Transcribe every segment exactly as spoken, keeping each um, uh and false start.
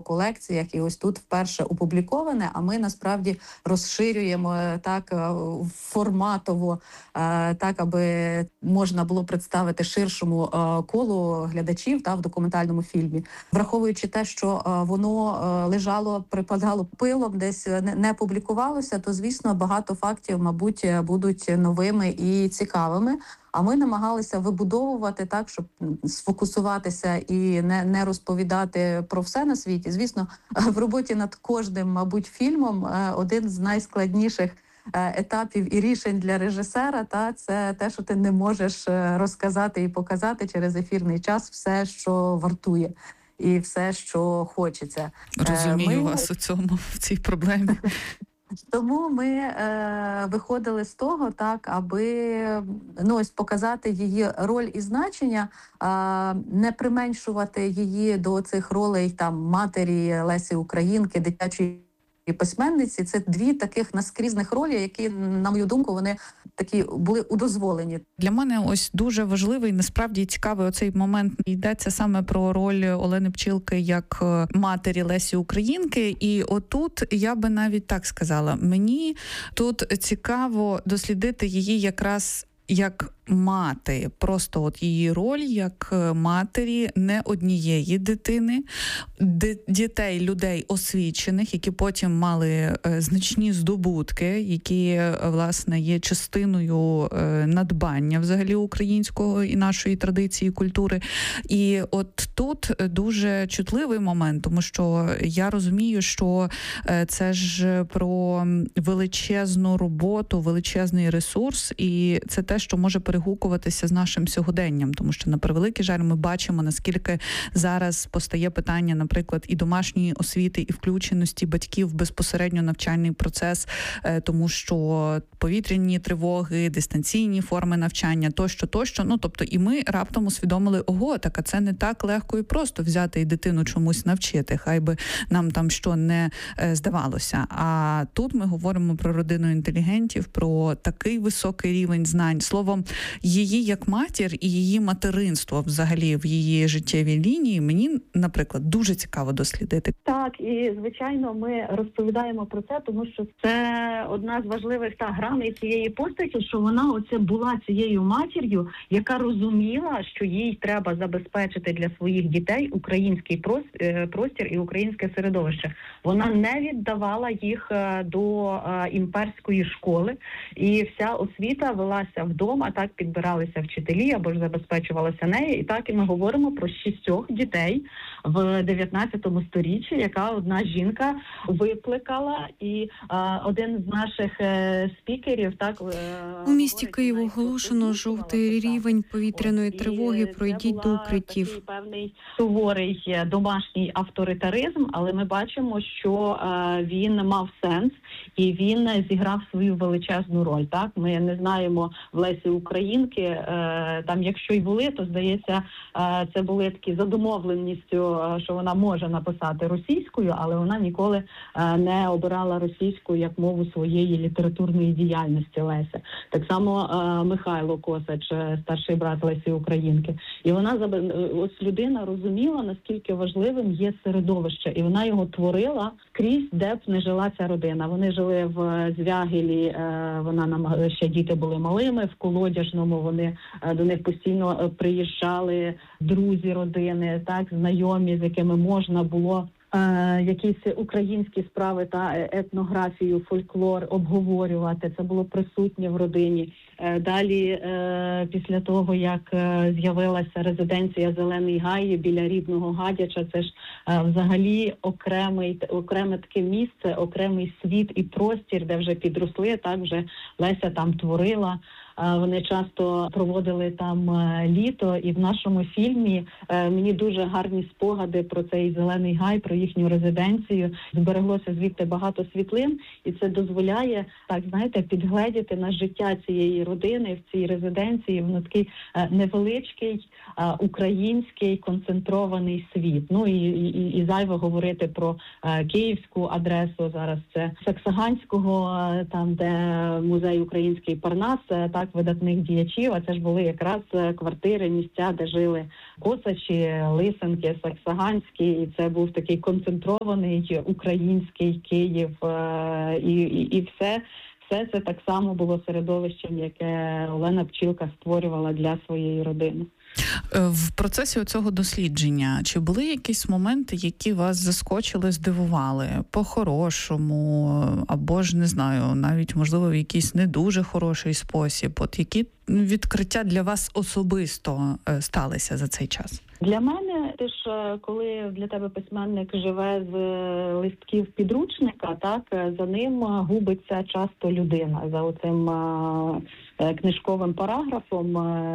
колекціях, і ось тут вперше опубліковане, а ми насправді розширюємо так форматово, так, аби можна було представити ширшому колу глядачів та в документальному фільмі. Враховуючи те, що воно лежало, припадало пилом, десь не публікувалося, то, звісно, багато фактів, мабуть, будуть новими і цікавими. А ми намагалися вибудовувати так, щоб сфокусуватися і не, не розповідати про все на світі. Звісно, в роботі над кожним, мабуть, фільмом один з найскладніших етапів і рішень для режисера, та це те, що ти не можеш розказати і показати через ефірний час все, що вартує. І все, що хочеться. Розумію ми... вас у цьому, в цій проблемі. Тому ми е, виходили з того, так, аби ну, ось показати її роль і значення, е, не применшувати її до цих ролей там матері Лесі Українки, дитячої письменниці. Це дві таких наскрізних ролі, які, на мою думку, вони такі були удозволені. Для мене ось дуже важливий, насправді цікавий оцей момент. Йдеться саме про роль Олени Пчілки як матері Лесі Українки. І отут я би навіть так сказала, мені тут цікаво дослідити її якраз як мати, просто от її роль як матері не однієї дитини, дітей, людей освічених, які потім мали значні здобутки, які, власне, є частиною надбання взагалі українського і нашої традиції, культури. І от тут дуже чутливий момент, тому що я розумію, що це ж про величезну роботу, величезний ресурс, і це те, що може перегукуватися з нашим сьогоденням, тому що, на превеликий жаль, ми бачимо, наскільки зараз постає питання, наприклад, і домашньої освіти, і включеності батьків в безпосередньо навчальний процес, тому що повітряні тривоги, дистанційні форми навчання, тощо, тощо. Ну, тобто, і ми раптом усвідомили, ого, так, а це не так легко і просто взяти і дитину чомусь навчити, хай би нам там що не здавалося. А тут ми говоримо про родину інтелігентів, про такий високий рівень знань. Словом, її як матір і її материнство взагалі в її життєвій лінії мені, наприклад, дуже цікаво дослідити. Так, і звичайно ми розповідаємо про це, тому що це одна з важливих та граней цієї постаті, що вона оце була цією матір'ю, яка розуміла, що їй треба забезпечити для своїх дітей український простір і українське середовище. Вона не віддавала їх до імперської школи, і вся освіта велася вдома, так підбиралися вчителі або ж забезпечувалася нею. І так і ми говоримо про шістьох дітей в дев'ятнадцятому сторіччі, яка одна жінка викликала. І а, один з наших е, спікерів так у місті Київ оголошено жовтий рівень повітряної тривоги. Пройдіть до укриттів. Такий певний суворий домашній авторитаризм, але ми бачимо, що е, він мав сенс і він зіграв свою величезну роль. Так, ми не знаємо в Лесі Українки, е, там, якщо й були, то, здається, е, це були такі за домовленістю, е, що вона може написати російською, але вона ніколи е, не обирала російську як мову своєї літературної діяльності Леся. Так само е, Михайло Косач, старший брат Лесі Українки. І вона, ось людина розуміла, наскільки важливим є середовище, і вона його творила скрізь, де б не жила ця родина. Вони жили в Звягелі, е, вона нам ще діти були малими, в Колодяжному вони до них постійно приїжджали друзі родини, так, знайомі, з якими можна було е, якісь українські справи та етнографію, фольклор обговорювати. Це було присутнє в родині. Е, далі, е, після того, як е, з'явилася резиденція Зелений Гай біля рідного Гадяча, це ж е, взагалі окремий, окреме таке місце, окремий світ і простір, де вже підросли, так, вже Леся там творила. Вони часто проводили там літо, і в нашому фільмі мені дуже гарні спогади про цей Зелений Гай, про їхню резиденцію. Збереглося звідти багато світлин, і це дозволяє, так, знаєте, підгледіти на життя цієї родини в цій резиденції. Воно такий невеличкий, український, концентрований світ. Ну і, і, і зайво говорити про київську адресу. Зараз це Саксаганського, там, де музей український Парнас, так, так видатних діячів. А це ж були якраз квартири, місця, де жили Косачі, Лисенки, Саксаганські. І це був такий концентрований український Київ. І, і, і все. Все це так само було середовищем, яке Олена Пчілка створювала для своєї родини. В процесі цього дослідження чи були якісь моменти, які вас заскочили, здивували по-хорошому, або ж, не знаю, навіть, можливо, в якийсь не дуже хороший спосіб? От які відкриття для вас особисто сталися за цей час? Для мене, ти ж, коли для тебе письменник живе з листків підручника, так, за ним губиться часто людина, за оцим книжковим параграфом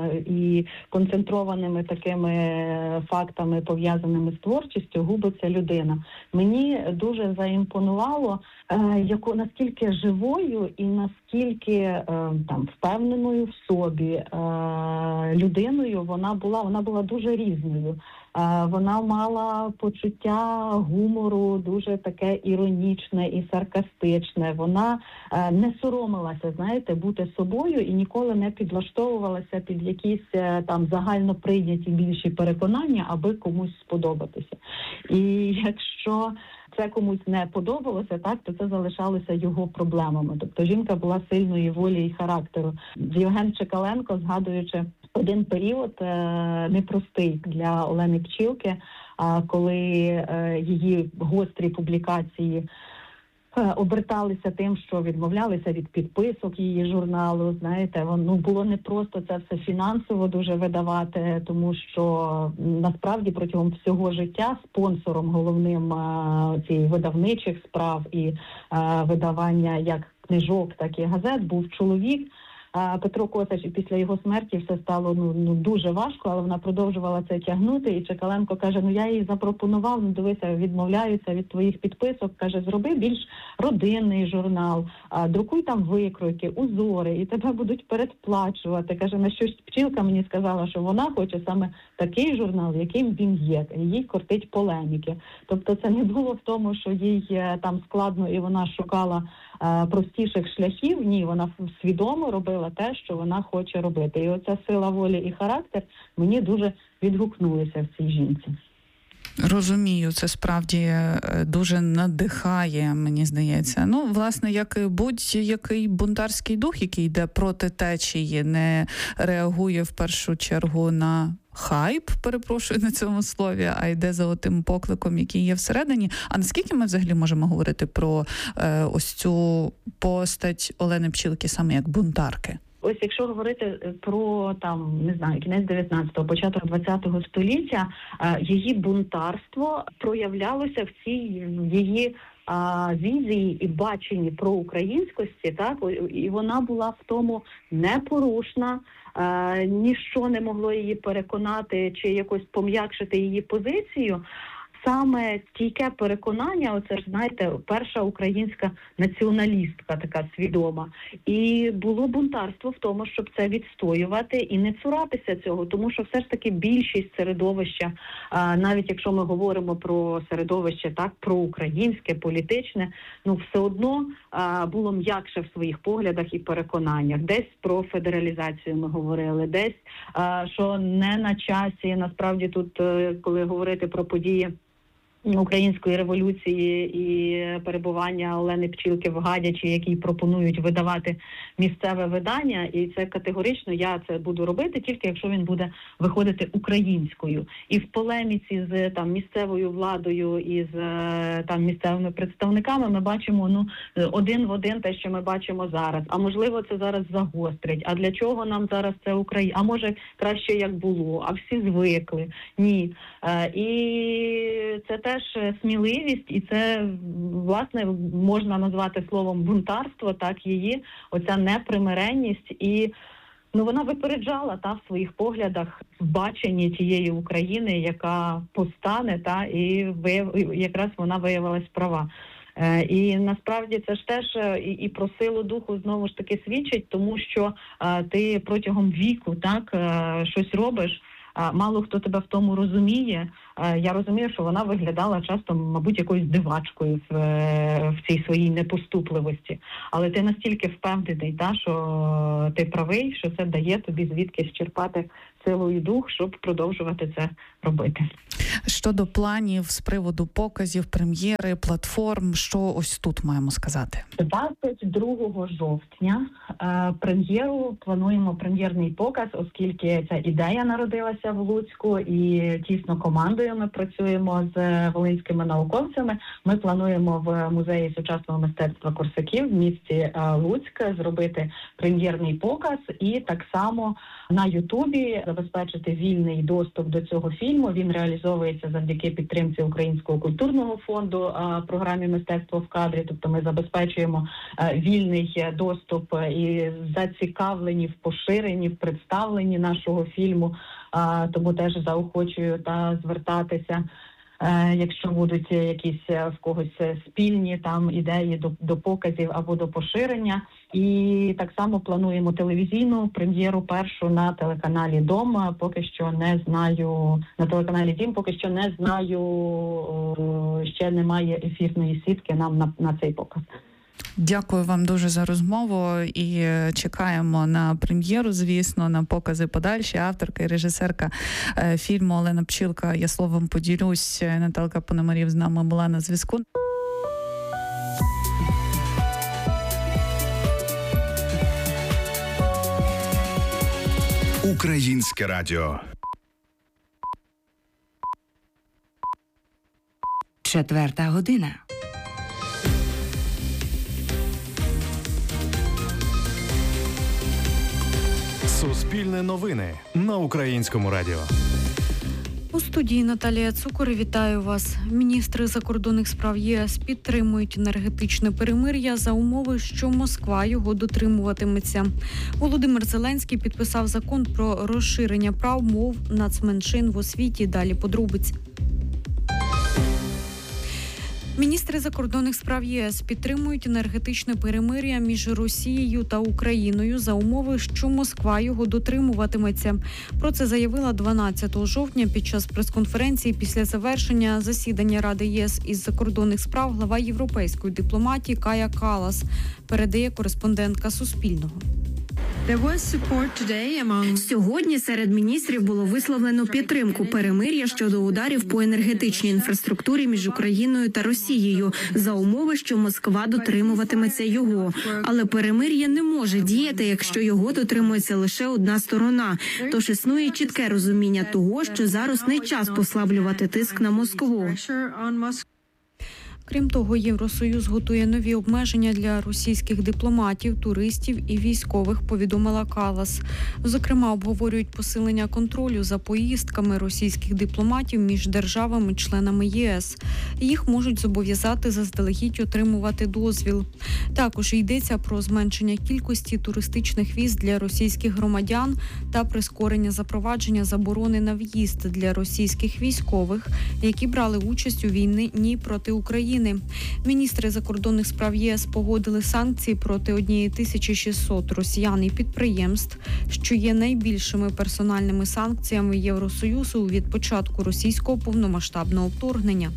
і концентрованими такими фактами, пов'язаними з творчістю, губиться людина. Мені дуже заімпонувало, яко, наскільки живою і наскільки там впевненою в собі людиною вона була. Вона була дуже різною. Вона мала почуття гумору дуже таке іронічне і саркастичне. Вона не соромилася, знаєте, бути собою і ніколи не підлаштовувалася під якісь там загально прийняті більші переконання, аби комусь сподобатися. І якщо це комусь не подобалося, так, то це залишалося його проблемами. Тобто жінка була сильної волі і характеру. Євген Чекаленко, згадуючи один період е, непростий для Олени Пчілки, а коли е, її гострі публікації е, оберталися тим, що відмовлялися від підписок її журналу. Знаєте, воно було не просто це все фінансово дуже видавати, тому що насправді протягом всього життя спонсором головним е, цієї видавничих справ і е, видавання як книжок, так і газет був чоловік Петро Косач, і після його смерті все стало ну, ну дуже важко, але вона продовжувала це тягнути. І Чекаленко каже, ну я їй запропонував, ну дивися, відмовляються від твоїх підписок, каже, зроби більш родинний журнал, а, друкуй там викройки, узори, і тебе будуть передплачувати. Каже, на щось Пчілка мені сказала, що вона хоче саме такий журнал, яким він є, їй кортить полеміки. Тобто це не було в тому, що їй там складно і вона шукала а, простіших шляхів. Ні, вона свідомо робила те, що вона хоче робити. І оця сила волі і характер мені дуже відгукнулися в цій жінці. Розумію, це справді дуже надихає, мені здається. Ну, власне, як і будь-який бунтарський дух, який йде проти течії, не реагує в першу чергу на хайп, перепрошую на цьому слові, а йде за отим покликом, який є всередині. А наскільки ми взагалі можемо говорити про е, ось цю постать Олени Пчілки саме як бунтарки? Ось якщо говорити про там, не знаю, кінець дев'ятнадцятого, початок двадцятого століття, її бунтарство проявлялося в цій її а, візії і баченні про українськості, так, і вона була в тому непорушна, а, ніщо не могло її переконати чи якось пом'якшити її позицію. Саме стійке переконання, оце ж, знаєте, перша українська націоналістка така свідома. І було бунтарство в тому, щоб це відстоювати і не цуратися цього, тому що все ж таки більшість середовища, навіть якщо ми говоримо про середовище так, проукраїнське, політичне, ну все одно було м'якше в своїх поглядах і переконаннях. Десь про федералізацію ми говорили, десь, що не на часі, насправді тут, коли говорити про події Української революції і перебування Олени Пчілки в Гадячі, які пропонують видавати місцеве видання, і це категорично я це буду робити, тільки якщо він буде виходити українською. І в полеміці з там місцевою владою і з там місцевими представниками ми бачимо ну один в один те, що ми бачимо зараз. А можливо, це зараз загострить. А для чого нам зараз це Україна? А може краще як було? А всі звикли? Ні. І це теж сміливість, і це, власне, можна назвати словом бунтарство, так, її, оця непримиренність, і ну, вона випереджала та, в своїх поглядах в баченні тієї України, яка постане, та, і вияв... якраз вона виявилась права. Е, і насправді це ж теж і, і про силу духу знову ж таки свідчить, тому що е, ти протягом віку так, е, щось робиш, мало хто тебе в тому розуміє, я розумію, що вона виглядала часто, мабуть, якоюсь дивачкою в, в цій своїй непоступливості. Але ти настільки впевнений, та, що ти правий, що це дає тобі звідкись черпати силу і дух, щоб продовжувати це робити. Щодо планів з приводу показів, прем'єри, платформ, що ось тут маємо сказати? двадцять другого жовтня е, прем'єру, плануємо прем'єрний показ, оскільки ця ідея народилася в Луцьку і тісно командою ми працюємо з волинськими науковцями. Ми плануємо в музеї сучасного мистецтва Корсаків в місті е, Луцьк зробити прем'єрний показ і так само на Ютубі забезпечити вільний доступ до цього фільму. Він реалізовується завдяки підтримці Українського культурного фонду е, програмі «Мистецтво в кадрі». Тобто ми забезпечуємо е, вільний доступ і зацікавлені в поширенні, в представленні нашого фільму. Е, тому теж заохочую та звертатися, е, якщо будуть якісь в когось спільні там ідеї до, до показів або до поширення. І так само плануємо телевізійну прем'єру першу на телеканалі «Дом». Поки що не знаю, на телеканалі «Дім» поки що не знаю, ще немає ефірної сітки нам на, на цей показ. Дякую вам дуже за розмову і чекаємо на прем'єру, звісно, на покази подальші. Авторка і режисерка фільму Олена Пчілка. Я словом поділюсь. Наталка Пономарів з нами була на зв'язку. Українське радіо. Четверта година. Суспільне новини на Українському радіо. У студії Наталія Цукор. Вітаю вас. Міністри закордонних справ ЄС підтримують енергетичне перемир'я за умови, що Москва його дотримуватиметься. Володимир Зеленський підписав закон про розширення прав мов нацменшин в освіті. Далі подробиць. Міністри закордонних справ ЄС підтримують енергетичне перемир'я між Росією та Україною за умови, що Москва його дотримуватиметься. Про це заявила дванадцятого жовтня під час прес-конференції після завершення засідання Ради ЄС із закордонних справ глава європейської дипломатії Кая Каллас, передає кореспондентка Суспільного. Сьогодні серед міністрів було висловлено підтримку перемир'я щодо ударів по енергетичній інфраструктурі між Україною та Росією за умови, що Москва дотримуватиметься його. Але перемир'я не може діяти, якщо його дотримується лише одна сторона. Тож існує чітке розуміння того, що зараз не час послаблювати тиск на Москву. Крім того, Євросоюз готує нові обмеження для російських дипломатів, туристів і військових, повідомила Каллас. Зокрема, обговорюють посилення контролю за поїздками російських дипломатів між державами-членами ЄС. Їх можуть зобов'язати заздалегідь отримувати дозвіл. Також йдеться про зменшення кількості туристичних віз для російських громадян та прискорення запровадження заборони на в'їзд для російських військових, які брали участь у війні проти України. Міністри закордонних справ ЄС погодили санкції проти однієї тисячі шістсот росіян і підприємств, що є найбільшими персональними санкціями Євросоюзу від початку російського повномасштабного вторгнення.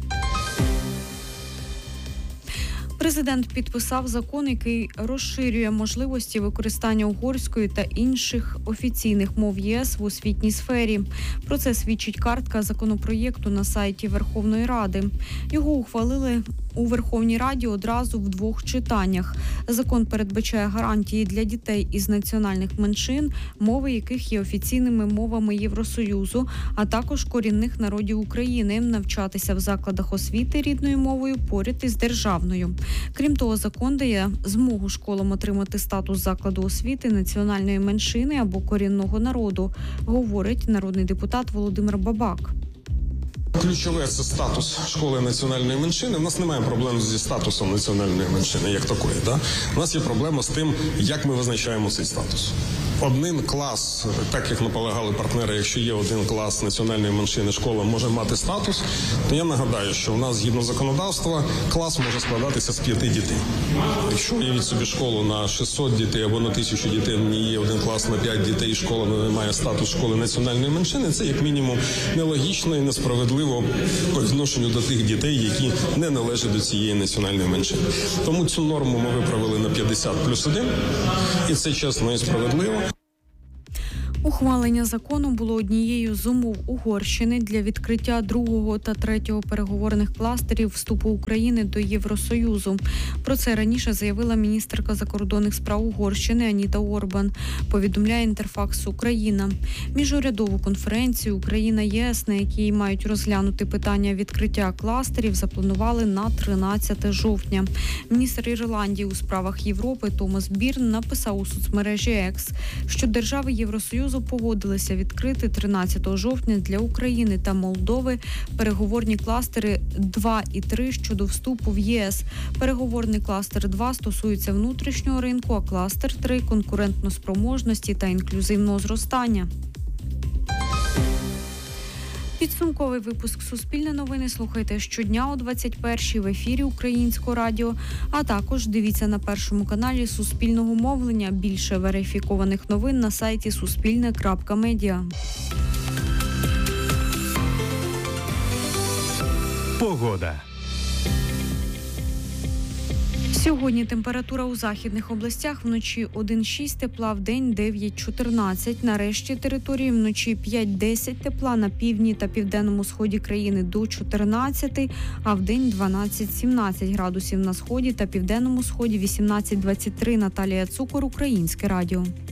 Президент підписав закон, який розширює можливості використання угорської та інших офіційних мов ЄС в освітній сфері. Про це свідчить картка законопроєкту на сайті Верховної Ради. Його ухвалили у Верховній Раді одразу в двох читаннях. Закон передбачає гарантії для дітей із національних меншин, мови яких є офіційними мовами Євросоюзу, а також корінних народів України, навчатися в закладах освіти рідною мовою поряд із державною. Крім того, закон дає змогу школам отримати статус закладу освіти національної меншини або корінного народу, говорить народний депутат Володимир Бабак. Ключове – це статус школи національної меншини. У нас немає проблем зі статусом національної меншини, як такої. Да? У нас є проблема з тим, як ми визначаємо цей статус. один клас, так як наполягали партнери, якщо є один клас національної меншини, школа може мати статус, то я нагадаю, що у нас згідно законодавства клас може складатися з п'яти дітей. Якщо уявіть собі школу на шістсот дітей або на тисячу дітей, не є один клас на п'ять дітей, школа не має статус школи національної меншини, це як мінімум нелогічно і несправедливо по відношенню до тих дітей, які не належать до цієї національної меншини. Тому цю норму ми виправили на п'ятдесят плюс один, і це чесно і справедливо. Ухвалення закону було однією з умов Угорщини для відкриття другого та третього переговорних кластерів вступу України до Євросоюзу. Про це раніше заявила міністерка закордонних справ Угорщини Аніта Орбан, повідомляє Інтерфакс Україна. Міжурядову конференцію Україна-ЄС, на якій мають розглянути питання відкриття кластерів, запланували на тринадцяте жовтня. Міністр Ірландії у справах Європи Томас Бірн написав у соцмережі Екс, що держави Євросоюзу погодилися відкрити тринадцятого жовтня для України та Молдови переговорні кластери два і три щодо вступу в ЄС. Переговорний кластер два стосується внутрішнього ринку, а кластер три – конкурентноспроможності та інклюзивного зростання. Підсумковий випуск «Суспільне новини» слухайте щодня о двадцять першій в ефірі Українського радіо, а також дивіться на Першому каналі Суспільного мовлення. Більше верифікованих новин на сайті суспільне крапка медіа. Погода. Сьогодні температура у західних областях вночі один шість тепла, вдень дев'ять чотирнадцять. На решті території вночі п'ять десять тепла, на півдні та південному сході країни до чотирнадцяти, а вдень дванадцять сімнадцять градусів на сході та південному сході вісімнадцять двадцять три. Наталія Цукор, Українське радіо.